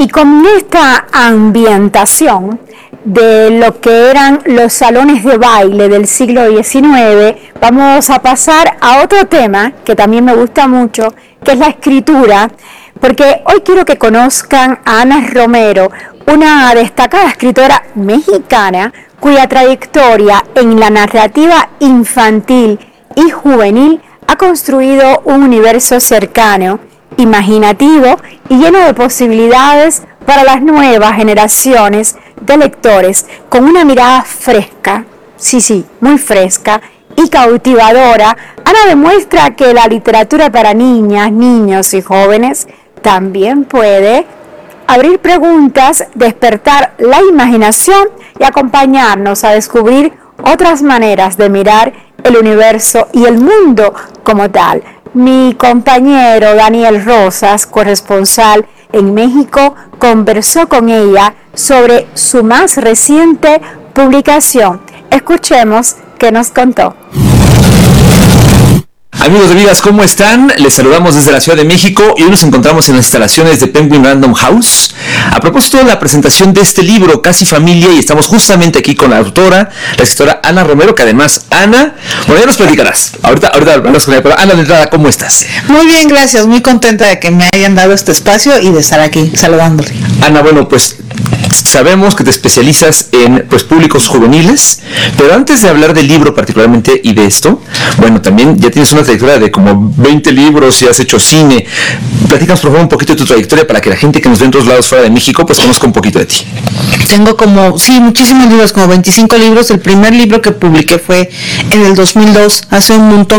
Y con esta ambientación de lo que eran los salones de baile del siglo XIX, vamos a pasar a otro tema que también me gusta mucho, que es la escritura, porque hoy quiero que conozcan a Ana Romero, una destacada escritora mexicana cuya trayectoria en la narrativa infantil y juvenil ha construido un universo cercano, imaginativo y lleno de posibilidades para las nuevas generaciones de lectores, con una mirada fresca, sí, muy fresca y cautivadora. Ana demuestra que la literatura para niñas, niños y jóvenes también puede abrir preguntas, despertar la imaginación y acompañarnos a descubrir otras maneras de mirar el universo y el mundo como tal. Mi compañero Daniel Rosas, corresponsal en México, conversó con ella sobre su más reciente publicación. Escuchemos qué nos contó. Amigos y amigas, ¿cómo están? Les saludamos desde la Ciudad de México y hoy nos encontramos en las instalaciones de Penguin Random House. A propósito de la presentación de este libro, Casi Familia, y estamos justamente aquí con la autora, la escritora Ana Romero, que además, Ana, bueno, ya nos platicarás. Ahorita hablamos con ella, pero Ana, de entrada, ¿cómo estás? Muy bien, gracias. Muy contenta de que me hayan dado este espacio y de estar aquí saludándole. Ana, bueno, pues sabemos que te especializas en públicos juveniles, pero antes de hablar del libro particularmente y de esto, bueno, también ya tienes una trayectoria de como 20 libros y has hecho cine. Platícanos por favor un poquito de tu trayectoria para que la gente que nos ve en otros lados fuera de México pues conozca un poquito de ti. Tengo muchísimos libros, como 25 libros. El primer libro que publiqué fue en el 2002, hace un montón